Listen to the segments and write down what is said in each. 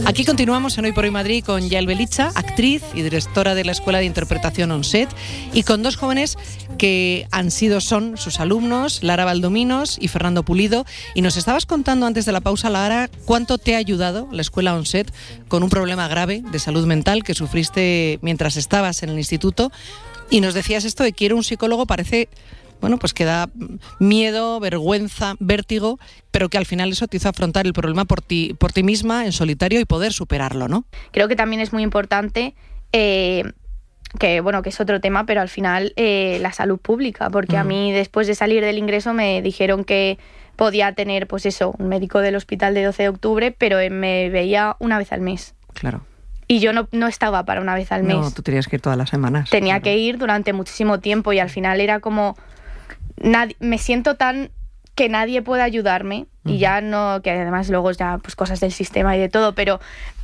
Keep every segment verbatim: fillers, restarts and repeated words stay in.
Aquí continuamos en Hoy por Hoy Madrid con Yael Belicha, actriz y directora de la Escuela de Interpretación ONSET, y con dos jóvenes que han sido, son sus alumnos, Lara Valdominos y Fernando Pulido. Y nos estabas contando antes de la pausa, Lara, cuánto te ha ayudado la Escuela ONSET con un problema grave de salud mental que sufriste mientras estabas en el instituto. Y nos decías esto de quiero un psicólogo, parece... bueno, pues que da miedo, vergüenza, vértigo, pero que al final eso te hizo afrontar el problema por ti, por ti misma, en solitario, y poder superarlo, ¿no? Creo que también es muy importante, eh, que bueno, que es otro tema, pero al final eh, la salud pública, porque mm. a mí después de salir del ingreso me dijeron que podía tener, pues eso, un médico del hospital de doce de octubre, pero me veía una vez al mes. Claro. Y yo no, no estaba para una vez al mes. No, tú tenías que ir todas las semanas. Tenía claro. que ir durante muchísimo tiempo y al final era como... Nadie, me siento tan que nadie puede ayudarme uh-huh. y ya no, que además luego ya pues cosas del sistema y de todo, pero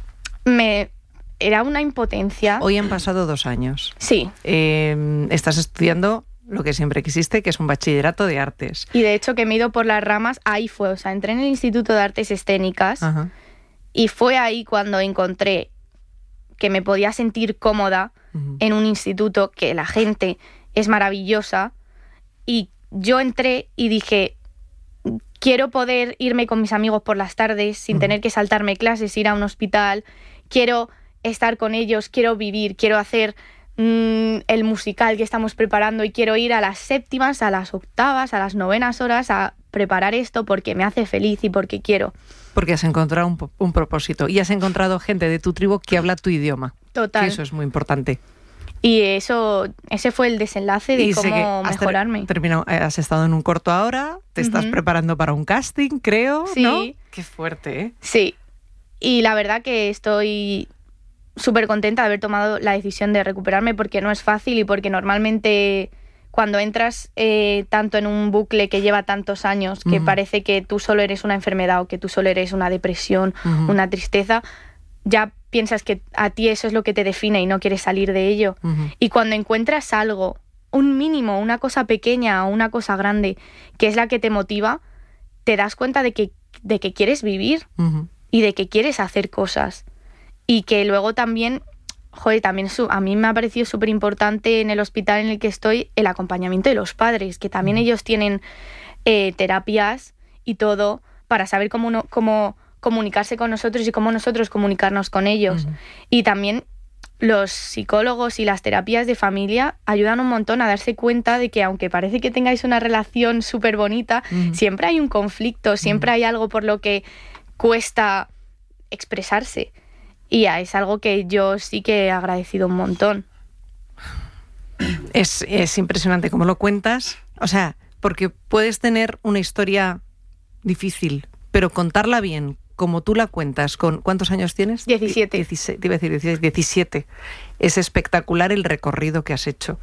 me era una impotencia. Hoy han pasado dos años. Sí. Eh, estás estudiando lo que siempre quisiste, que es un bachillerato de artes. Y de hecho que me he ido por las ramas, ahí fue, o sea, entré en el Instituto de Artes Escénicas uh-huh. y fue ahí cuando encontré que me podía sentir cómoda uh-huh. en un instituto, que la gente es maravillosa, y yo entré y dije, quiero poder irme con mis amigos por las tardes sin uh-huh. tener que saltarme clases, ir a un hospital, quiero estar con ellos, quiero vivir, quiero hacer mmm, el musical que estamos preparando y quiero ir a las séptimas, a las octavas, a las novenas horas a preparar esto porque me hace feliz y porque quiero. Porque has encontrado un, un propósito y has encontrado gente de tu tribu que habla tu idioma. Total. Que eso es muy importante. Y eso, ese fue el desenlace de cómo mejorarme. Has, terminado, has estado en un corto ahora, te uh-huh. estás preparando para un casting, creo, sí. ¿no? Qué fuerte, ¿eh? Sí. Y la verdad que estoy súper contenta de haber tomado la decisión de recuperarme porque no es fácil y porque normalmente cuando entras eh, tanto en un bucle que lleva tantos años, que uh-huh. parece que tú solo eres una enfermedad o que tú solo eres una depresión, uh-huh. una tristeza, ya piensas que a ti eso es lo que te define y no quieres salir de ello. Uh-huh. Y cuando encuentras algo, un mínimo, una cosa pequeña o una cosa grande, que es la que te motiva, te das cuenta de que, de que quieres vivir uh-huh. y de que quieres hacer cosas. Y que luego también, joder, también su, a mí me ha parecido súper importante en el hospital en el que estoy el acompañamiento de los padres, que también uh-huh. ellos tienen eh, terapias y todo para saber cómo... No, cómo comunicarse con nosotros y cómo nosotros comunicarnos con ellos. Uh-huh. Y también los psicólogos y las terapias de familia ayudan un montón a darse cuenta de que aunque parece que tengáis una relación súper bonita, uh-huh. siempre hay un conflicto, siempre uh-huh. hay algo por lo que cuesta expresarse. Y es algo que yo sí que he agradecido un montón. Es, es impresionante cómo lo cuentas. O sea, porque puedes tener una historia difícil, pero contarla bien, como tú la cuentas, con ¿cuántos años tienes? diecisiete. diecisiete, te iba a decir diecisiete. Es espectacular el recorrido que has hecho.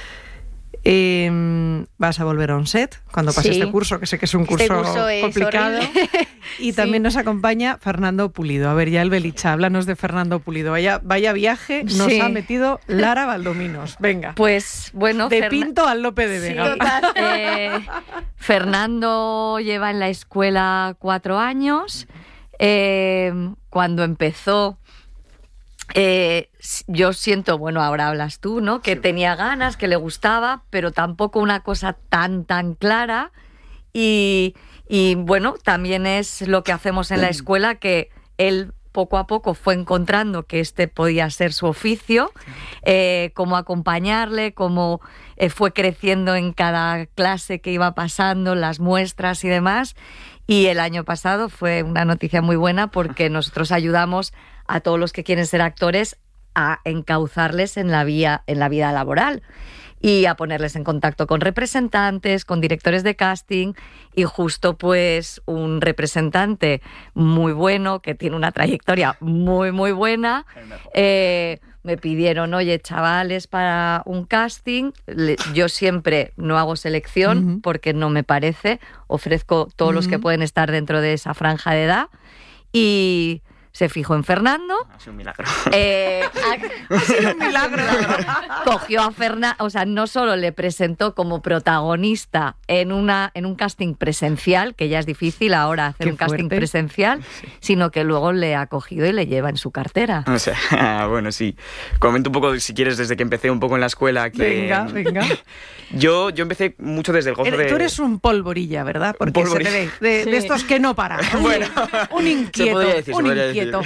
Eh, vas a volver a ONSET cuando pase sí. este curso, que sé que es un curso, este curso es complicado. Y sí. también nos acompaña Fernando Pulido. A ver, Yael Belicha, háblanos de Fernando Pulido. Vaya, vaya viaje nos sí. ha metido Lara Valdominos. Venga. Pues bueno. De Ferna- Pinto al Lope de Vega. Sí, total. eh, Fernando lleva en la escuela cuatro años. Eh, cuando empezó, eh, yo siento, bueno, ahora hablas tú, ¿no? Que sí. tenía ganas, que le gustaba, pero tampoco una cosa tan, tan clara. Y, y bueno, también es lo que hacemos en la escuela, que él poco a poco fue encontrando que este podía ser su oficio, eh, cómo acompañarle, cómo eh, fue creciendo en cada clase que iba pasando, las muestras y demás. Y el año pasado fue una noticia muy buena porque nosotros ayudamos a todos los que quieren ser actores a encauzarles en la vía, en la vida laboral y a ponerles en contacto con representantes, con directores de casting, y justo pues un representante muy bueno que tiene una trayectoria muy muy buena, eh, me pidieron, oye, chavales, para un casting. Yo siempre no hago selección uh-huh. porque no me parece. Ofrezco todos uh-huh. los que pueden estar dentro de esa franja de edad. Y se fijó en Fernando. Ha sido un milagro. Eh, ha, ha sido un milagro. Cogió a Fernando, o sea, no solo le presentó como protagonista en, una, en un casting presencial, que ya es difícil ahora hacer Qué un casting fuerte. presencial, sí. sino que luego le ha cogido y le lleva en su cartera. O sea, bueno, sí. Comento un poco, si quieres, desde que empecé un poco en la escuela. Que Venga, venga. Yo, yo empecé mucho desde el gozo Eres- de... Tú eres un polvorilla, ¿verdad? Porque polvorilla. se te ve de, de estos que no paran. Un- Bueno, un se inquieto, podría decir, se un podría inquieto.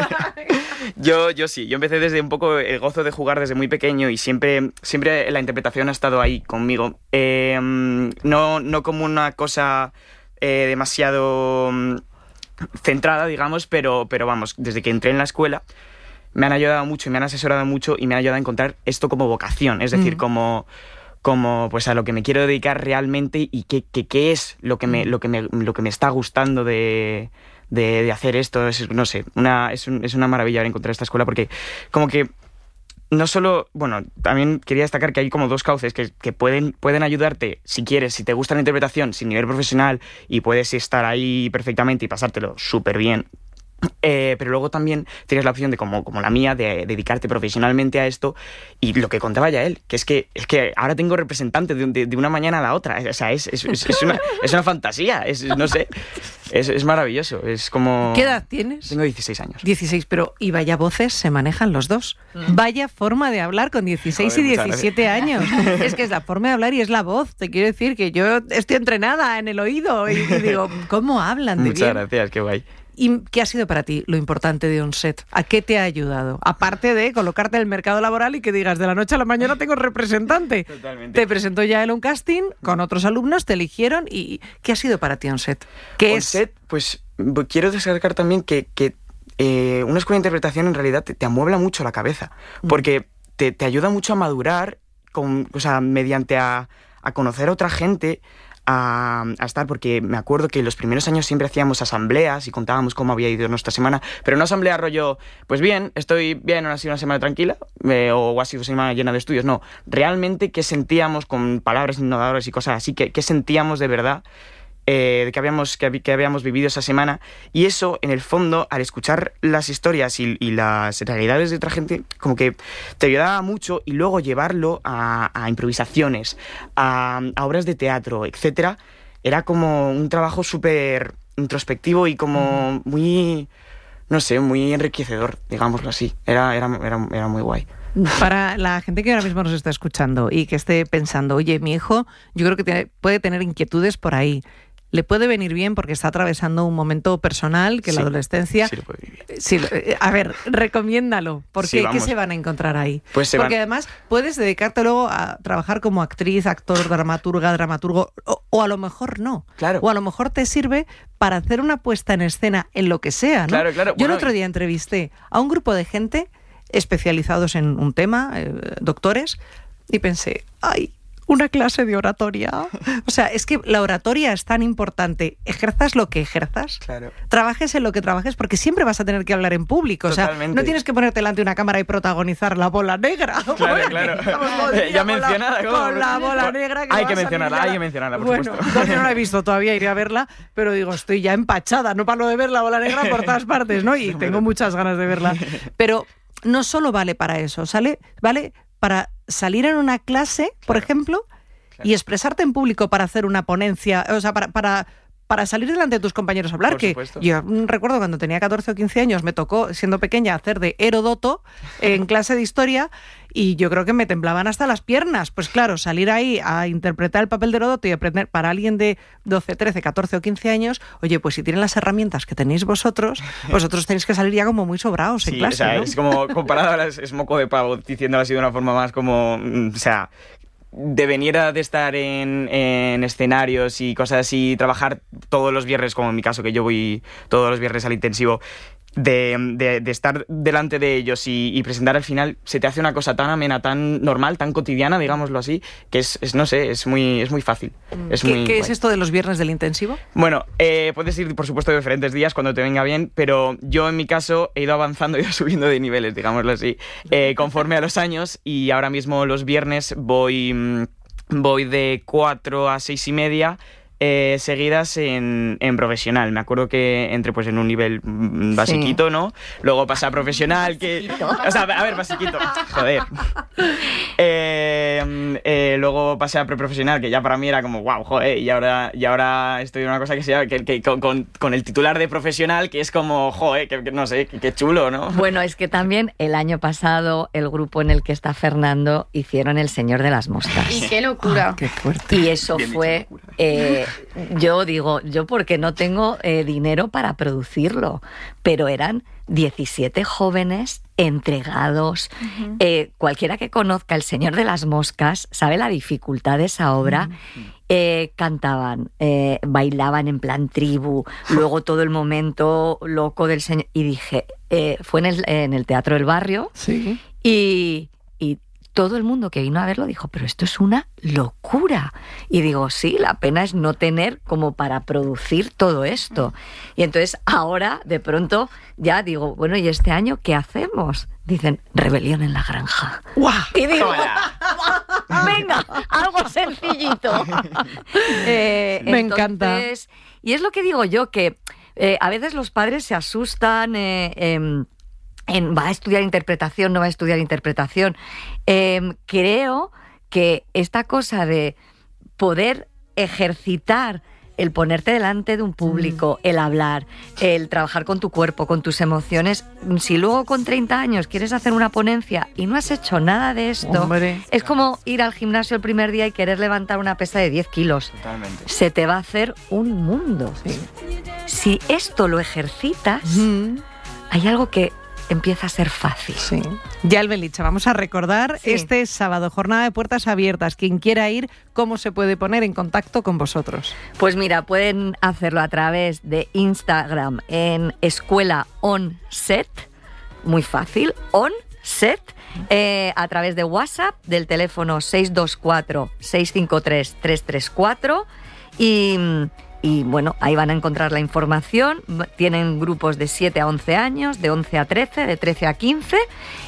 Yo, yo sí, yo empecé desde un poco el gozo de jugar desde muy pequeño y siempre, siempre la interpretación ha estado ahí conmigo. Eh, no, no como una cosa eh, demasiado mm, centrada, digamos, pero, pero vamos, desde que entré en la escuela me han ayudado mucho y me han asesorado mucho y me han ayudado a encontrar esto como vocación, es decir, Mm. como... como pues a lo que me quiero dedicar realmente y qué, qué, qué es lo que me, lo que me, lo que me está gustando de, de, de hacer esto. Es, no sé, una, es, un, es una maravilla encontrar esta escuela porque como que no solo, bueno, también quería destacar que hay como dos cauces que, que pueden, pueden ayudarte si quieres, si te gusta la interpretación sin nivel profesional y puedes estar ahí perfectamente y pasártelo súper bien. Eh, pero luego también tienes la opción de, como, como la mía, de dedicarte profesionalmente a esto y lo que contaba ya él, que es que, es que ahora tengo representante de, de, de una mañana a la otra, o sea, es, es, es, es, una, es una fantasía, es, no sé, es, es maravilloso, es como... ¿Qué edad tienes? Tengo dieciséis años. dieciséis, pero y vaya voces se manejan los dos. Vaya forma de hablar con dieciséis Joder, y muchas diecisiete años. Es que es la forma de hablar y es la voz. Te quiero decir que yo estoy entrenada en el oído y, y digo, ¿cómo hablan de Muchas bien? gracias, qué guay. ¿Y qué ha sido para ti lo importante de OnSet? ¿A qué te ha ayudado? Aparte de colocarte en el mercado laboral y que digas, de la noche a la mañana tengo representante. Totalmente. Te presentó ya él un casting con otros alumnos, te eligieron. ¿Y qué ha sido para ti OnSet? ¿Qué es? OnSet, pues quiero destacar también que, que eh, una escuela de interpretación en realidad te, te amuebla mucho la cabeza, porque te, te ayuda mucho a madurar, con, o sea, mediante a, a conocer a otra gente, A, a estar, porque me acuerdo que los primeros años siempre hacíamos asambleas y contábamos cómo había ido nuestra semana, pero no asamblea rollo, pues bien, estoy bien, ha sido una semana tranquila, eh, o ha sido una semana llena de estudios, no, realmente qué sentíamos con palabras innovadoras y cosas así, qué, qué sentíamos de verdad, eh, de que habíamos, que, que habíamos vivido esa semana, y eso, en el fondo, al escuchar las historias y, y las realidades de otra gente, como que te ayudaba mucho, y luego llevarlo a, a improvisaciones, a, a obras de teatro, etcétera, era como un trabajo súper introspectivo y como muy, no sé, muy enriquecedor, digámoslo así. Era, era, era, era muy guay. Para la gente que ahora mismo nos está escuchando y que esté pensando, oye, mi hijo, yo creo que tiene, puede tener inquietudes por ahí. Le puede venir bien porque está atravesando un momento personal que Sí, la adolescencia... sí le puede vivir. Sí, a ver, recomiéndalo. ¿Por Sí, qué? ¿Qué vamos. se van a encontrar ahí? Pues se porque van- además puedes dedicarte luego a trabajar como actriz, actor, dramaturga, dramaturgo, o, o a lo mejor no. Claro. O a lo mejor te sirve para hacer una puesta en escena en lo que sea, ¿no? Claro, claro. Yo el Bueno, otro y- día entrevisté a un grupo de gente especializados en un tema, eh, doctores, y pensé, ¡ay! Una clase de oratoria. O sea, es que la oratoria es tan importante. Ejerzas lo que ejerzas. Claro. Trabajes en lo que trabajes, porque siempre vas a tener que hablar en público. O sea, Totalmente. no tienes que ponerte delante de una cámara y protagonizar la bola negra. Claro, Porque claro. estamos todo el Eh, día ya con la- mencionada, ¿cómo? Con la bola Bueno, negra. hay va que a salir mencionarla, ya hay la- que mencionarla, por bueno, supuesto. yo no la he visto todavía, iré a verla, pero digo, estoy ya empachada, no paro de ver la bola negra por todas partes, ¿no? Y tengo muchas ganas de verla. Pero no solo vale para eso, sale, vale para salir en una clase, por ejemplo, y expresarte en público para hacer una ponencia, o sea, para, para, para salir delante de tus compañeros a hablar. Por Que supuesto. yo mm, recuerdo cuando tenía catorce o quince años, me tocó, siendo pequeña, hacer de Heródoto en clase de historia, y yo creo que me temblaban hasta las piernas. Pues claro, salir ahí a interpretar el papel de Heródoto y aprender para alguien de doce, trece, catorce o quince años, oye, pues si tienen las herramientas que tenéis vosotros, vosotros tenéis que salir ya como muy sobrados en Sí, clase, o sea, ¿no? es como comparado ahora es, es moco de pavo, diciéndolo así de una forma más como, mm, o sea, de venir a de estar en, en escenarios y cosas así, trabajar todos los viernes, como en mi caso, que yo voy todos los viernes al intensivo, de, de, de estar delante de ellos y, y presentar al final, se te hace una cosa tan amena, tan normal, tan cotidiana, digámoslo así, que es, es no sé, es muy, es muy fácil. Es ¿Qué, muy qué es guay. esto de los viernes del intensivo? Bueno, eh, puedes ir, por supuesto, de diferentes días cuando te venga bien, pero yo, en mi caso, he ido avanzando, he ido subiendo de niveles, digámoslo así, eh, conforme a los años, y ahora mismo los viernes voy, mm, voy de cuatro a seis y media, eh, seguidas en, en profesional. Me acuerdo que entré pues en un nivel mm, basiquito, sí. ¿no? Luego pasé a profesional, que... O sea, a ver, basiquito. Joder. Eh, eh, luego pasé a preprofesional, que ya para mí era como, wow, joder, y ahora, y ahora estoy en una cosa que se llama, que, que con, con, con el titular de profesional, que es como, joder, que, que no sé, que, que chulo, ¿no? Bueno, es que también el año pasado el grupo en el que está Fernando hicieron El Señor de las Moscas. Y qué locura. Oh, qué fuerte. Y eso Bien fue, dicho, eh, yo digo, yo porque no tengo eh, dinero para producirlo, pero eran diecisiete jóvenes entregados. Uh-huh. Eh, cualquiera que conozca El Señor de las Moscas sabe la dificultad de esa obra. Uh-huh. Eh, cantaban, eh, bailaban en plan tribu, luego todo el momento loco del señor. Y dije, eh, fue en el, en el Teatro del Barrio. Sí. Y, y todo el mundo que vino a verlo dijo, pero esto es una locura. Y digo, sí, la pena es no tener como para producir todo esto. Y entonces ahora, de pronto, ya digo, bueno, ¿y este año qué hacemos? Dicen, Rebelión en la Granja. ¡Guau! Y digo, venga, algo sencillito. eh, Me entonces, encanta. Y es lo que digo yo, que eh, a veces los padres se asustan... Eh, eh, En, va a estudiar interpretación, no va a estudiar interpretación. Eh, creo que esta cosa de poder ejercitar el ponerte delante de un público, mm. el hablar, el trabajar con tu cuerpo, con tus emociones, si luego con treinta años quieres hacer una ponencia y no has hecho nada de esto, Hombre. Es como ir al gimnasio el primer día y querer levantar una pesa de diez kilos. Totalmente. Se te va a hacer un mundo. Sí. Si esto lo ejercitas, mm. hay algo que empieza a ser fácil. Sí. Yalbe Licha, vamos a recordar sí. este sábado, jornada de puertas abiertas. Quien quiera ir, ¿cómo se puede poner en contacto con vosotros? Pues mira, pueden hacerlo a través de Instagram en Escuela Onset, muy fácil, Onset, eh, a través de WhatsApp del teléfono seis dos cuatro, seis cinco tres, tres tres cuatro y... Y bueno, ahí van a encontrar la información. Tienen grupos de siete a once años, de once a trece, de trece a quince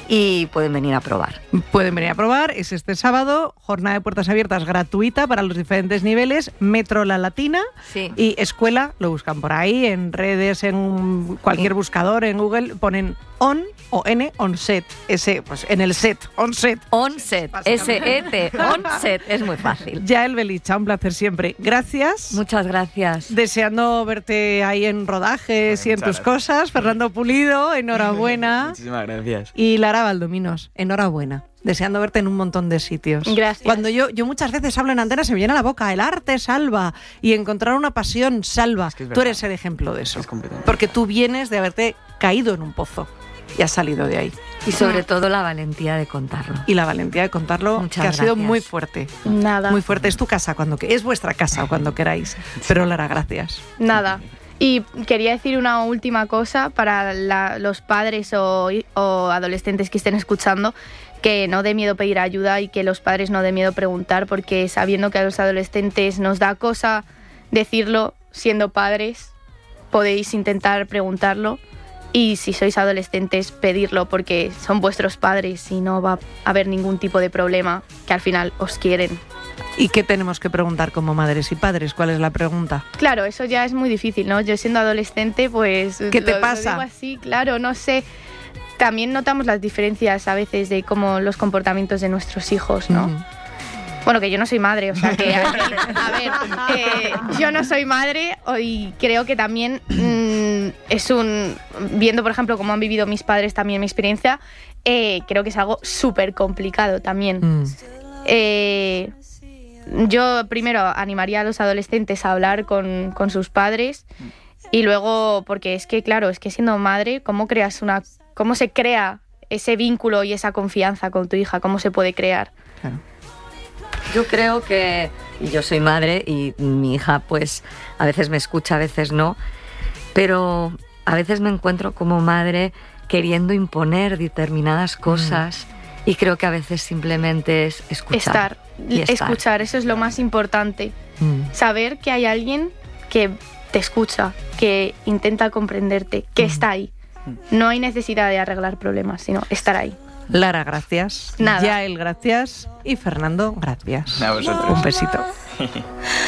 y pueden venir a probar. Pueden venir a probar, es este sábado, jornada de puertas abiertas gratuita para los diferentes niveles, Metro La Latina sí. y Escuela, lo buscan por ahí, en redes, en cualquier buscador, en Google, ponen on o n, onset, ese, pues en el set, onset. Onset, S E T, onset, es muy fácil. Yalbe Licha, un placer siempre. Gracias. Muchas gracias. Deseando verte ahí en rodajes bueno, y en tus gracias. Cosas. Fernando Pulido, enhorabuena. Muchísimas gracias. Y Lara Valdominos, enhorabuena. Deseando verte en un montón de sitios. Gracias. Cuando yo, yo muchas veces hablo en antena se me llena la boca, el arte salva y encontrar una pasión salva. Es que es tú eres el ejemplo de eso. Porque tú vienes de haberte caído en un pozo y has salido de ahí. Y sobre todo la valentía de contarlo. Y la valentía de contarlo, Muchas que ha gracias. sido muy fuerte. Nada. Muy fuerte. Es tu casa, cuando que es vuestra casa cuando queráis. Pero Lara, gracias. Nada. Y quería decir una última cosa para la, los padres o, o adolescentes que estén escuchando, que no dé miedo pedir ayuda y que los padres no dé miedo preguntar, porque sabiendo que a los adolescentes nos da cosa decirlo, siendo padres, podéis intentar preguntarlo. Y si sois adolescentes, pedirlo porque son vuestros padres y no va a haber ningún tipo de problema, que al final os quieren. ¿Y qué tenemos que preguntar como madres y padres? ¿Cuál es la pregunta? Claro, eso ya es muy difícil, ¿no? Yo siendo adolescente, pues... ¿Qué te lo, pasa? Lo digo así, claro, no sé. También notamos las diferencias a veces de cómo los comportamientos de nuestros hijos, ¿no? Mm. Bueno, que yo no soy madre, o sea que, a ver, eh, yo no soy madre y creo que también mmm, es un, viendo por ejemplo cómo han vivido mis padres también mi experiencia, eh, creo que es algo súper complicado también. Mm. Eh, yo primero animaría a los adolescentes a hablar con, con sus padres y luego, porque es que claro, es que siendo madre, ¿cómo creas una, cómo se crea ese vínculo y esa confianza con tu hija? ¿Cómo se puede crear? Claro. Yo creo que yo soy madre y mi hija pues a veces me escucha, a veces no, pero a veces me encuentro como madre queriendo imponer determinadas cosas mm. y creo que a veces simplemente es escuchar. Estar, y estar. escuchar, eso es lo más importante. Mm. Saber que hay alguien que te escucha, que intenta comprenderte, que mm. está ahí. No hay necesidad de arreglar problemas, sino estar ahí. Lara, gracias. Nada. Yael, gracias. Y Fernando, gracias. A vosotros. Un besito.